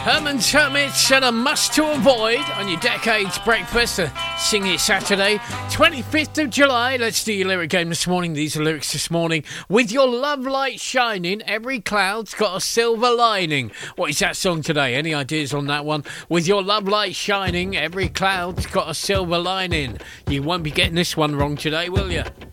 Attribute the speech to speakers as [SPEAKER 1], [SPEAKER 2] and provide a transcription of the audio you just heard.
[SPEAKER 1] Herman's Hermits and a must to avoid on your Decades Breakfast, Sing It Saturday, 25th of July. Let's do your lyric game this morning. These are lyrics this morning. With your love light shining, every cloud's got a silver lining. What is that song today? Any ideas on that one? With your love light shining, every cloud's got a silver lining. You won't be getting this one wrong today, will you?